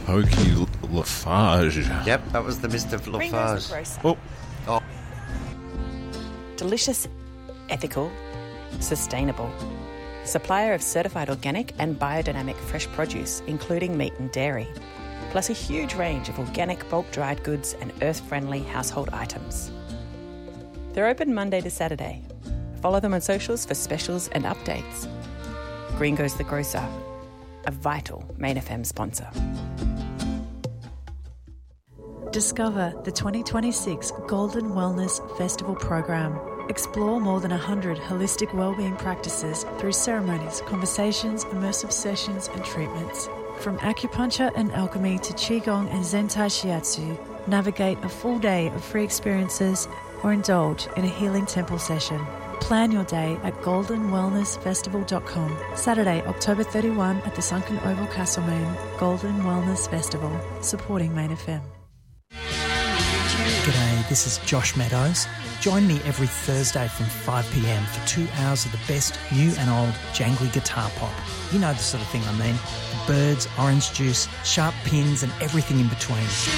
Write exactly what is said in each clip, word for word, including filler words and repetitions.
Pokey Lafarge. Yep, that was the Mister Lafarge. Oh. oh. Delicious, ethical, sustainable. Supplier of certified organic and biodynamic fresh produce, including meat and dairy. Plus a huge range of organic bulk dried goods and earth-friendly household items. They're open Monday to Saturday. Follow them on socials for specials and updates. Green Goes the Grocer, a vital Main F M sponsor. Discover the twenty twenty-six Golden Wellness Festival program. Explore more than one hundred holistic wellbeing practices through ceremonies, conversations, immersive sessions and treatments. From acupuncture and alchemy to qigong and zentai shiatsu, navigate a full day of free experiences or indulge in a healing temple session. Plan your day at golden wellness festival dot com. Saturday, October thirty-first at the Sunken Oval, Castlemaine. Golden Wellness Festival, supporting Main F M. G'day, this is Josh Meadows. Join me every Thursday from five p m for two hours of the best new and old jangly guitar pop. You know the sort of thing I mean. The Birds, Orange Juice, Sharp Pins and everything in between.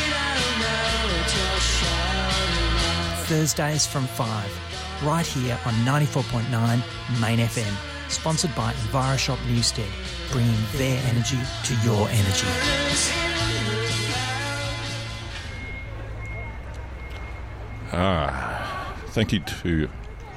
Thursdays from five, right here on ninety-four point nine Main F M. Sponsored by EnviroShop Newstead, bringing their energy to your energy. Ah, thank you to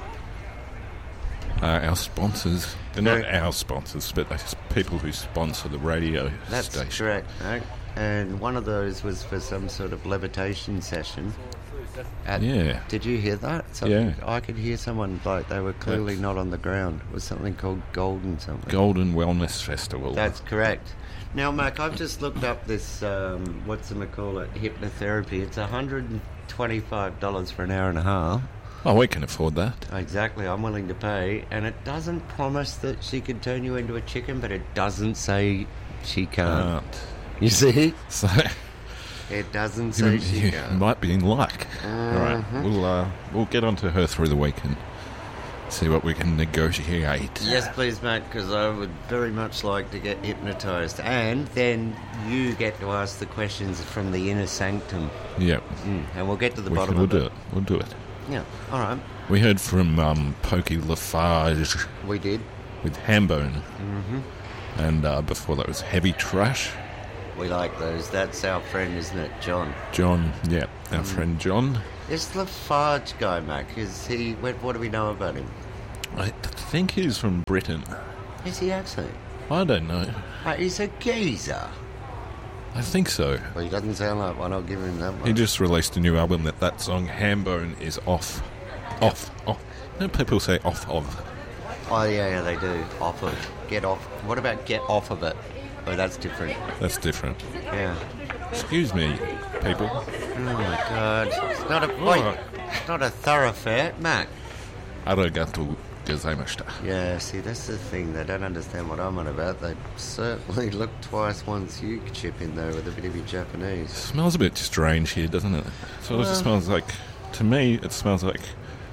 uh, our sponsors. They're not our sponsors, but they're people who sponsor the radio That's station. That's correct. No? And one of those was for some sort of levitation session. At, yeah. Did you hear that? Something, yeah. I could hear someone, like, they were clearly That's, not on the ground. It was something called Golden something. Golden Wellness Festival. That's correct. Now, Mac, I've just looked up this, um, what's it call it, hypnotherapy. It's one hundred twenty-five dollars for an hour and a half. Oh, we can afford that. Exactly, I'm willing to pay. And it doesn't promise that she can turn you into a chicken, but it doesn't say she can't. can't. You see? So it doesn't say you, she you can't. might be in luck. Uh-huh. All right, we'll, uh, we'll get onto her through the week and see what we can negotiate. Yes, please, mate, because I would very much like to get hypnotised. And then you get to ask the questions from the inner sanctum. Yep. Mm, and we'll get to the we bottom can, of we'll it. do it. We'll do it. Yeah, all right. We heard from um, Pokey Lafarge. We did. With Hambone. Mm-hmm. And uh, before that was Heavy Trash. We like those. That's our friend, isn't it, John? John, yeah, our mm. friend John. This Lafarge guy, Mac, is he... What, what do we know about him? I think he's from Britain. Is he actually? I don't know. Uh, he's a geezer. I think so. Well, he doesn't sound like one. I'll give him that one. He just released a new album that that song, Hambone, is off. Off. Off. No, people say off of. Oh, yeah, yeah, they do. Off of. Get off. What about get off of it? Oh, that's different. That's different. Yeah. Excuse me, people. Oh, my God. It's not a... Oh. Wait, it's not a thoroughfare. Mac. Arigato gozaimashita. Yeah, see, that's the thing. They don't understand what I'm on about. They certainly look twice once you chip in there with a bit of your Japanese. It smells a bit strange here, doesn't it? So well, it just smells like... To me, it smells like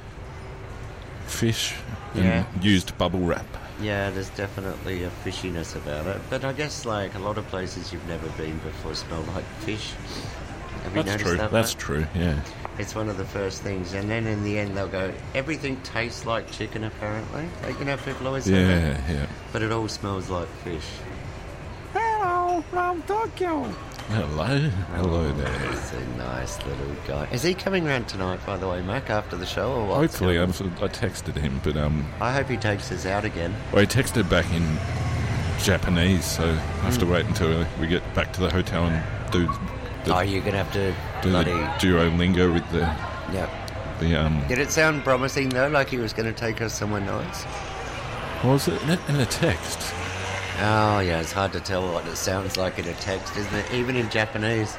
fish yeah. and used bubble wrap. Yeah, there's definitely a fishiness about it. But I guess, like, a lot of places you've never been before smell like fish. Have you That's noticed true. that? That's mate? true, yeah. It's one of the first things. And then in the end, they'll go, everything tastes like chicken, apparently. Like, you know, people always say yeah, that. Yeah, yeah. But it all smells like fish. Hello, from Tokyo. Hello. Hello there. He's a nice little guy. Is he coming round tonight, by the way, Mac, after the show, or what? Hopefully. I'm, I texted him, but... um. I hope he takes us out again. Well, he texted back in Japanese, so I have mm. to wait until we get back to the hotel and do... The, oh, you're going to have to do bloody... the Duolingo with the... Yep. The, um... Did it sound promising, though, like he was going to take us somewhere nice? What was it? In a text? Oh, yeah, it's hard to tell what it sounds like in a text, isn't it? Even in Japanese.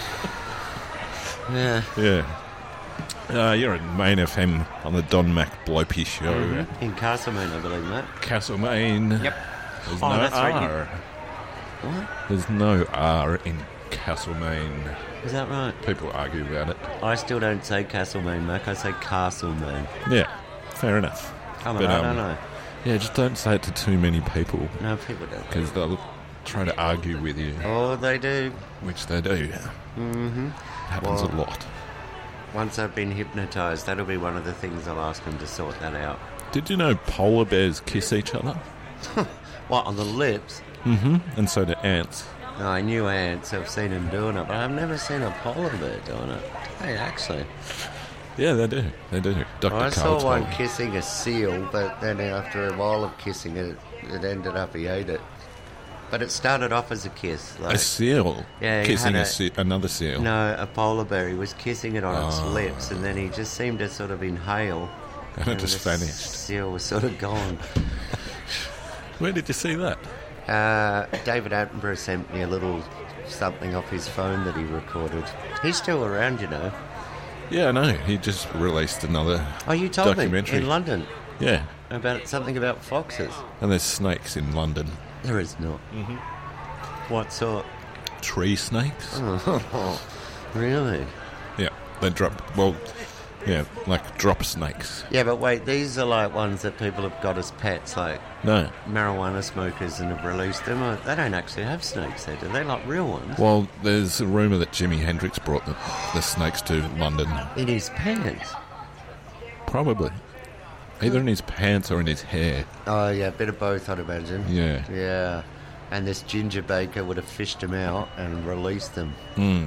Yeah. Yeah. Uh, you're at Main F M on the Don Mac Blopey show. Mm-hmm. In Castlemaine, I believe, mate. Castlemaine. Yep. There's oh, no that's R. Right. What? There's no R in Castlemaine. Is that right? People argue about it. I still don't say Castlemaine, Mac. I say Castlemaine. Yeah, fair enough. Come on, but, I um, don't know. Yeah, just don't say it to too many people. No, people don't. Because they'll try to argue with you, Oh, they do. which they do. Mm-hmm. Happens Well- a lot. Once I've been hypnotised, that'll be one of the things I'll ask them to sort that out. Did you know polar bears kiss each other? What, on the lips? Mm-hmm. And so do ants. No, I knew ants. I've seen them doing it, but I've never seen a polar bear doing it. Hey, actually. Yeah, they do. They do. Doctor I Carl saw one told me. kissing a seal, but then after a while of kissing it, it ended up he ate it. But it started off as a kiss. Like, A seal Yeah, he kissing had a a- se- another seal. no, a polar bear. He was kissing it on its Oh. lips, and then he just seemed to sort of inhale. And it just the vanished. seal was sort of gone. Where did you see that? Uh, David Attenborough sent me a little something off his phone that he recorded. He's still around, you know. Yeah, I know. He just released another Oh, you told me documentary. in London Yeah, about something about foxes. and there's snakes in London. There is not. Mm-hmm. What sort? Tree snakes? Oh, really? Yeah, they drop. Well, yeah, like drop snakes. Yeah, but wait, these are like ones that people have got as pets, like No. marijuana smokers, and have released them. Uh, They don't actually have snakes there, do they? Like real ones? Well, there's a rumour that Jimi Hendrix brought the, the snakes to London. In his pants. Probably. Either in his pants or in his hair. Oh, yeah, a bit of both, I'd imagine. Yeah. Yeah. And this ginger baker would have fished them out and released them. Mm.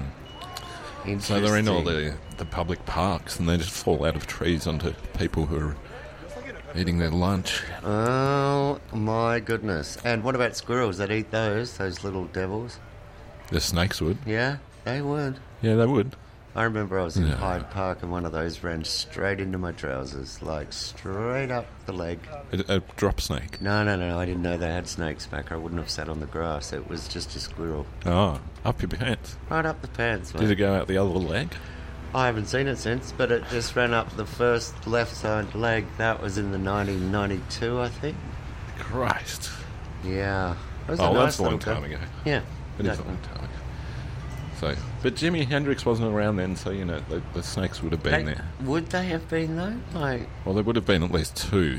So they're in all Interesting. the, the public parks and they just fall out of trees onto people who are eating their lunch. Oh, my goodness. And what about squirrels that eat those, those little devils? The snakes would. Yeah, they would. Yeah, they would. I remember I was in Yeah. Hyde Park and one of those ran straight into my trousers, like straight up the leg. A, a drop snake. No, no, no, I didn't know they had snakes back. I wouldn't have sat on the grass. It was just a squirrel. Oh, up your pants. Right up the pants, mate. Did it go out the other leg? I haven't seen it since, but it just ran up the first left side leg. That was in the nineteen ninety-two, I think. Christ. Yeah. It was a Oh, nice that's a long little time gun. ago. Yeah. It is a exactly. long time ago. So, but Jimi Hendrix wasn't around then, so, you know, the, the snakes would have been They- there. Would they have been, though? Like, Well, there would have been at least two,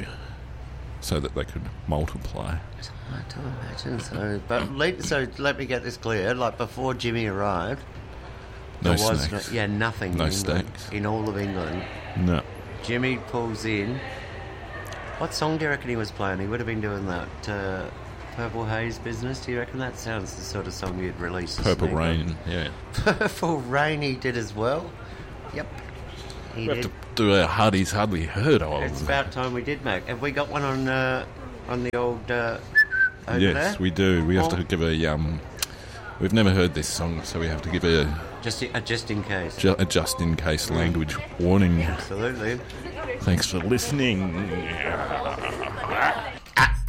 so that they could multiply. it's hard to imagine so. But let, so let me get this clear. Like, before Jimmy arrived, No there was snakes. No, yeah, nothing No in England, snakes. in all of England. No. Jimmy pulls in. What song do you reckon he was playing? He would have been doing that uh, Purple Haze business. Do you reckon that sounds the sort of song you'd release? a Purple sneak on? Rain, yeah. Purple Rain he did as well. Yep. He We have did. to do a Hardy's Hardly Heard of. It's about time we did, Mac. Have we got one on uh, on the old uh, over Yes, there? we do. We have Oh. to give a... um. We've never heard this song, so we have to give a, Just, uh, just in case. ju- a just-in-case language warning. Absolutely. Thanks for listening.